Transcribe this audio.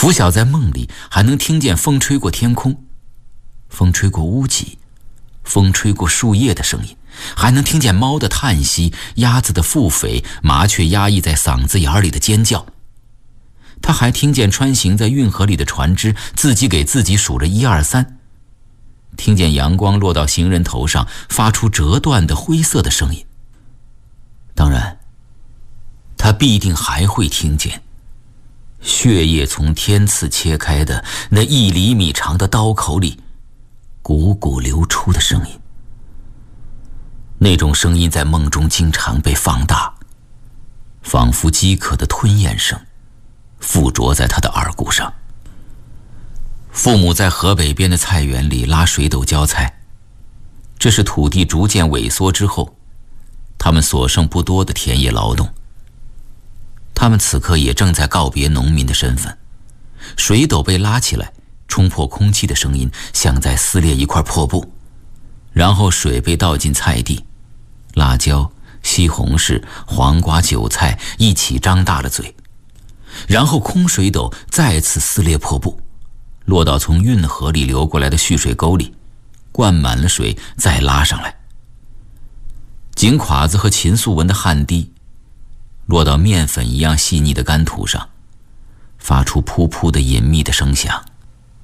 拂晓在梦里还能听见风吹过天空，风吹过屋脊，风吹过树叶的声音，还能听见猫的叹息，鸭子的腹诽，麻雀压抑在嗓子眼里的尖叫。他还听见穿行在运河里的船只自己给自己数着1、2、3，听见阳光落到行人头上发出折断的灰色的声音。当然，他必定还会听见血液从天刺切开的那1厘米长的刀口里汩汩流出的声音。那种声音在梦中经常被放大，仿佛饥渴的吞咽声，附着在他的耳骨上。父母在河北边的菜园里拉水斗浇菜，这是土地逐渐萎缩之后他们所剩不多的田野劳动。他们此刻也正在告别农民的身份，水斗被拉起来，冲破空气的声音像在撕裂一块破布，然后水被倒进菜地，辣椒、西红柿、黄瓜、韭菜一起张大了嘴，然后空水斗再次撕裂破布，落到从运河里流过来的蓄水沟里，灌满了水再拉上来。井垮子和秦素文的汗滴落到面粉一样细腻的干土上，发出噗噗的隐秘的声响。